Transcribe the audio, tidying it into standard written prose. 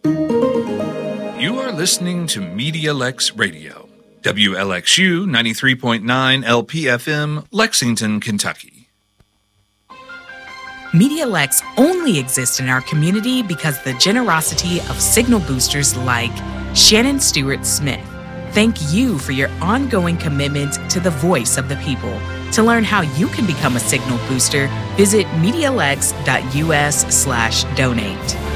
You are listening to Media Lex Radio, WLXU 93.9 LPFM, Lexington, Kentucky. Media Lex only exists in our community because the generosity of signal boosters like Shannon Stewart Smith. Thank you for your ongoing commitment to the voice of the people. To learn how you can become a signal booster, visit MediaLex.us/donate.